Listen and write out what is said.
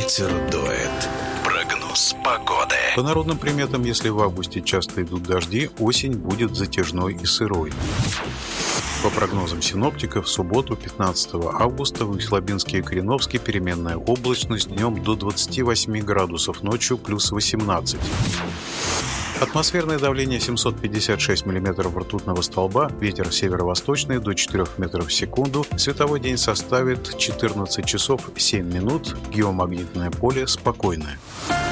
ветер дует. Прогноз погоды. По народным приметам, если в августе часто идут дожди, осень будет затяжной и сырой. По прогнозам синоптиков, в субботу, 15 августа, в Усть-Лабинске и Кореновске переменная облачность, днем до 28 градусов, ночью плюс 18. Атмосферное давление 756 мм ртутного столба, ветер северо-восточный до 4 метров в секунду, световой день составит 14 часов 7 минут, геомагнитное поле спокойное.